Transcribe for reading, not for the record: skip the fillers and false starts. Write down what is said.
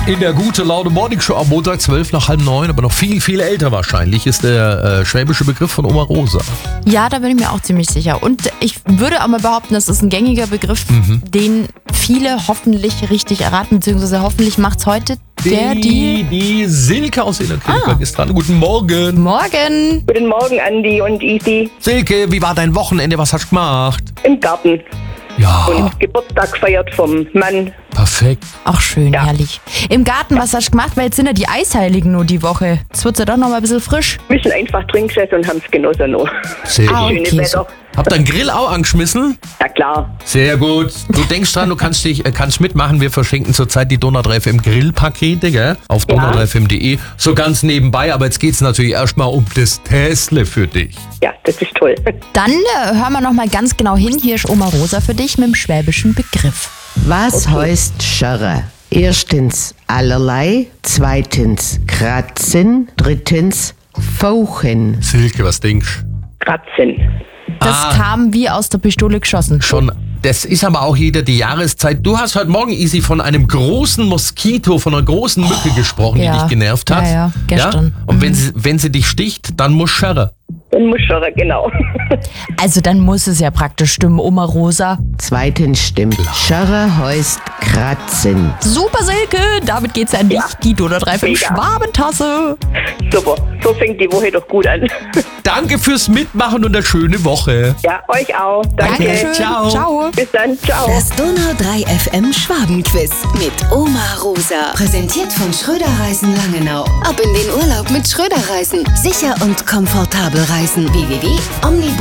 In der Gute Laune Morning Show am Montag 8:40, aber noch viel, viel älter wahrscheinlich, ist der schwäbische Begriff von Oma Rosa. Ja, da bin ich mir auch ziemlich sicher. Und ich würde auch mal behaupten, das ist ein gängiger Begriff, den viele hoffentlich richtig erraten, beziehungsweise hoffentlich macht's heute Die Silke aus Innerkirchberg ist dran. Guten Morgen. Morgen. Guten Morgen, Andi und Isi. Silke, wie war dein Wochenende? Was hast du gemacht? Im Garten. Ja, Und Geburtstag gefeiert vom Mann. perfekt. Ach, schön, Ja. herrlich. Im Garten, was hast du gemacht? Weil jetzt sind ja die Eisheiligen nur die Woche. Jetzt wird's ja doch noch mal ein bisschen frisch. Wir sind einfach drin gesessen und haben es genossen noch. Sehr Ah, gut. Schönes okay. Wetter. Habt ihr einen Grill auch angeschmissen? Ja klar. Sehr gut. Du denkst dran, du kannst mitmachen. Wir verschenken zurzeit die Donau 3 FM Grillpakete, gell? Auf donau3fm.de. So ganz nebenbei, aber jetzt geht's natürlich erstmal um das Täsle für dich. Ja, das ist toll. Dann hören wir noch mal ganz genau hin. Hier ist Oma Rosa für dich mit dem schwäbischen Begriff. Was heißt Scharre? Erstens allerlei, zweitens kratzen, drittens fauchen. Silke, was denkst du? Kratzen. Das kam wie aus der Pistole geschossen. Schon. Das ist aber auch wieder die Jahreszeit. Du hast heute Morgen, Isi, von einem großen Moskito, von einer großen Mücke gesprochen, die ja. dich genervt hat. Ja, gestern. Und wenn sie dich sticht, dann muss Scharre. Dann muss schon, genau. Also dann muss es ja praktisch stimmen, Oma Rosa. Zweitens stimmt. Scharre heißt kratzen. Super, Silke. Damit geht's an dich. Die Donau 3 FM Mega. Schwabentasse. Super. So fängt die Woche doch gut an. Danke fürs Mitmachen und eine schöne Woche. Ja, euch auch. Danke. Dankeschön. Ciao. Ciao. Bis dann. Ciao. Das Donau 3 FM Schwabenquiz mit Oma Rosa. Präsentiert von Schröder Reisen Langenau. Ab in den Urlaub mit Schröder Reisen. Sicher und komfortabel reisen. www.omnibus